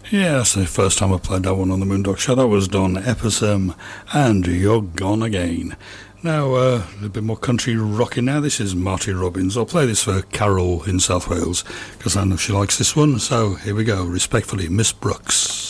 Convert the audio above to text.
Yeah, that's the first time I played that one on the Moondog Show. That was Don Epsom and You're Gone Again. Now, a little bit more country rocking now. This is Marty Robbins. I'll play this for Carol in South Wales because I know she likes this one. So here we go. Respectfully, Miss Brooks.